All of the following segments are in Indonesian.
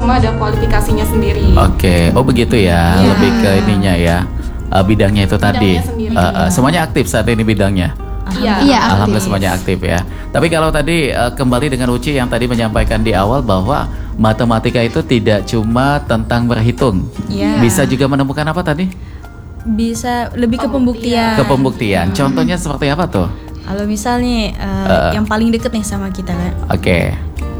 semua ada kualifikasinya sendiri. Oke, oh begitu ya, lebih ke ininya ya, bidangnya itu tadi. Sendiri. Semuanya aktif saat ini bidangnya. Iya. Alhamdulillah semuanya aktif ya. Tapi kalau tadi kembali dengan Uci yang tadi menyampaikan di awal bahwa matematika itu tidak cuma tentang berhitung, bisa juga menemukan apa tadi? Bisa lebih ke pembuktian. Ke pembuktian. Contohnya seperti apa tuh? Kalau misalnya yang paling deket nih sama kita kan. Oke.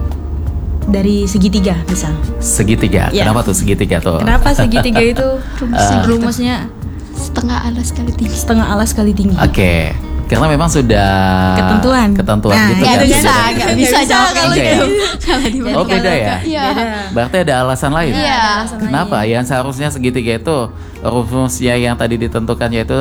Dari segitiga misal. Segitiga. Ya. Kenapa tuh segitiga tuh? Kenapa segitiga itu rumusnya setengah alas kali tinggi. setengah alas kali tinggi. Oke. Karena memang sudah ketentuan gitu Nggak kan. bisa jawab kalau Oke. gitu. Oh beda ya? Iya. Berarti ada alasan lain? Iya. Kenapa? Yang seharusnya segitiga itu rumusnya yang tadi ditentukan yaitu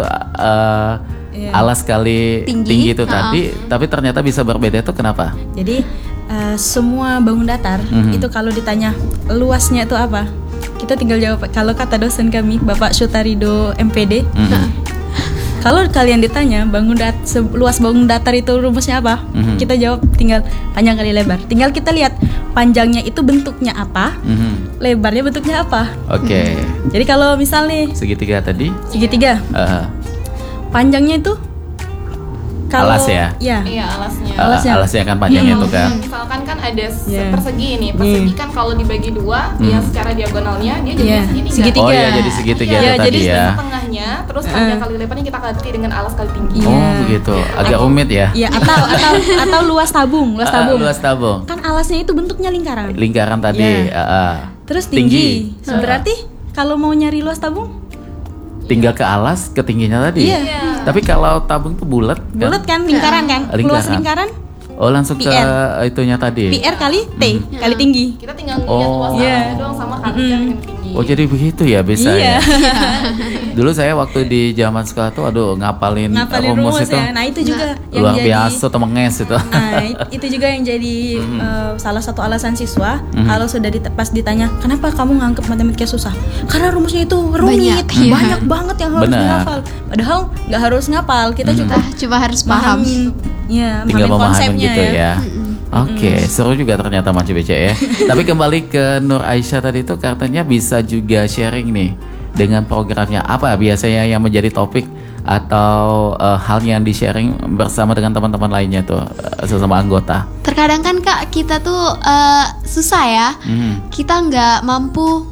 alas kali tinggi itu tadi, tapi ternyata bisa berbeda itu kenapa? Jadi semua bangun datar itu kalau ditanya luasnya itu apa, kita tinggal jawab. Kalau kata dosen kami Bapak Sutarido MPD, kalau kalian ditanya luas bangun datar itu rumusnya apa, kita jawab tinggal panjang kali lebar. Tinggal kita lihat panjangnya itu bentuknya apa, lebarnya bentuknya apa. Oke. Jadi kalau misalnya Segitiga tadi? segitiga, panjangnya itu kalau Alas ya? Iya, alasnya. Alasnya kan panjangnya itu kan. Misalkan kan ada persegi nih. Persegi kan kalau dibagi dua, yang secara diagonalnya dia jadi segitiga. Oh iya, jadi segitiga itu tadi jadi ya. Tengahnya terus panjang kali lebarnya kita ganti dengan alas kali tinggi. Oh begitu, agak rumit ya. Iya, atau luas tabung. Luas tabung. Kan alasnya itu bentuknya lingkaran. Lingkaran tadi. Terus tinggi. Berarti kalau mau nyari luas tabung tinggal ke alas, ke tingginya tadi. Iya. Tapi kalau tabung itu bulat kan, lingkaran kan? Luas lingkaran. Oh langsung ke itunya tadi. PR kali T kali tinggi. Kita tinggal lihat luas tabungnya doang sama kalinya dengan tinggi. Oh jadi begitu ya bisa ya. Dulu saya waktu di zaman sekolah tuh ngapalin rumus itu. Ya. Nah itu juga yang luar jadi biasa tuh menges itu. Nah itu juga yang jadi salah satu alasan siswa kalau sudah pas ditanya kenapa kamu nganggep matematika susah, karena rumusnya itu rumit, banyak banget yang harus dihafal. Padahal nggak harus ngapal, kita cuma harus paham. Tinggal memahami gitu ya. Oke, seru juga ternyata Mas BC ya. Tapi kembali ke Nur Aisyah tadi itu katanya bisa juga sharing nih dengan programnya. Apa biasanya yang menjadi topik atau hal yang di-sharing bersama dengan teman-teman lainnya tuh sesama anggota? Terkadang kan Kak kita tuh susah ya. Kita nggak mampu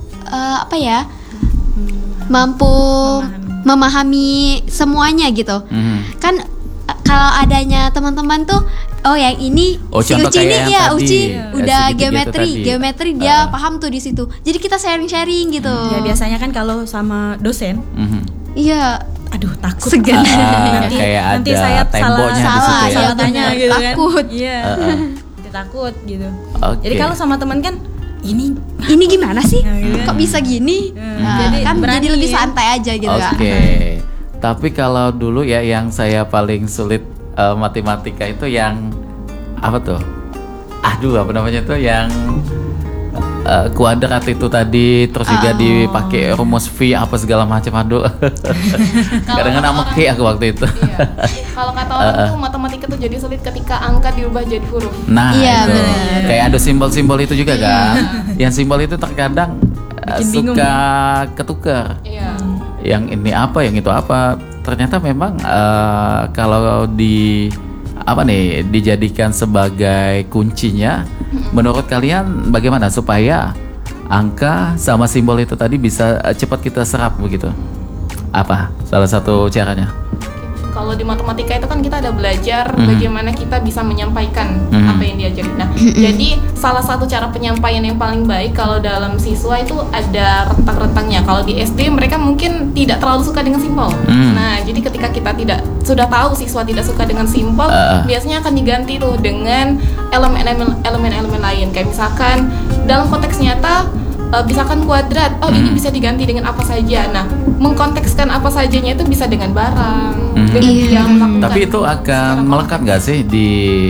memahami semuanya gitu. Kan kalau adanya teman-teman tuh yang ini si Uci ini ya Uci udah geometri dia paham tuh di situ. Jadi kita sharing gitu. Ya biasanya kan kalau sama dosen, iya, aduh takut segan. nanti saya salah tanya gitu kan. Takut. Iya. Takut gitu. Okay. Jadi kalau sama teman kan ini gimana sih? Kok bisa gini? Jadi kan jadi lebih santai aja gitu kan. Oke. Tapi kalau dulu ya yang saya paling sulit matematika itu yang apa tuh? Apa namanya tuh yang kuadrat itu tadi, terus juga dipakai rumus V apa segala macam. Kadang-kadang meki aku waktu itu. Iya. Kalau kata orang tuh matematika tuh jadi sulit ketika angka diubah jadi huruf. Nah, itu. Kayak ada simbol-simbol itu juga kan. Yang simbol itu terkadang suka ketukar. Iya. Yang ini apa, yang itu apa. Ternyata memang kalau dijadikan sebagai kuncinya, menurut kalian bagaimana supaya angka sama simbol itu tadi bisa cepat kita serap begitu? Apa salah satu caranya? Kalau di matematika itu kan kita ada belajar bagaimana kita bisa menyampaikan apa yang diajarin. Nah, jadi salah satu cara penyampaian yang paling baik kalau dalam siswa itu ada rentang-rentangnya. Kalau di SD mereka mungkin tidak terlalu suka dengan simbol. Nah, jadi ketika kita sudah tahu siswa tidak suka dengan simbol, biasanya akan diganti tuh dengan elemen-elemen lain. Kayak misalkan dalam konteks nyata misalkan kuadrat, ini bisa diganti dengan apa saja. Nah, mengkontekskan apa sajanya itu bisa dengan barang, dengan yang melakukan. Tapi itu akan melekat nggak sih di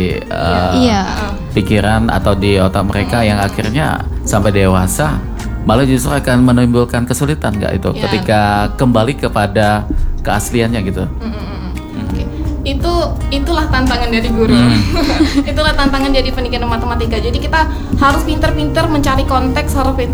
pikiran atau di otak mereka yang akhirnya sampai dewasa malah justru akan menimbulkan kesulitan nggak itu ketika kembali kepada keasliannya gitu? Itulah tantangan dari guru. Itulah tantangan jadi pendidikan matematika. Jadi kita harus pintar-pintar mencari konteks, harus